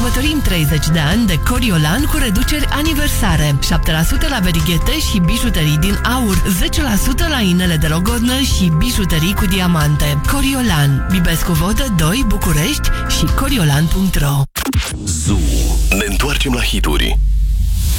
sărbătorim 30 de ani de Coriolan cu reduceri aniversare. 7% la verighete și bijuterii din aur, 10% la inele de logodnă și bijuterii cu diamante. Coriolan, Bibescu Vodă 2, București și coriolan.ro. Zoo. Ne întoarcem la hituri.